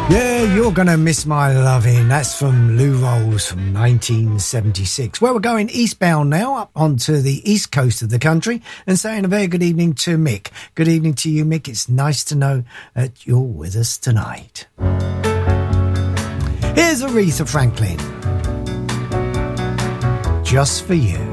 Yeah, you're gonna miss my loving. That's from Lou Rolls from 1976. Well, we're going eastbound now, up onto the east coast of the country, and saying a very good evening to Mick. Good evening to you, Mick. It's nice to know that you're with us tonight. Here's Aretha Franklin. Just for you.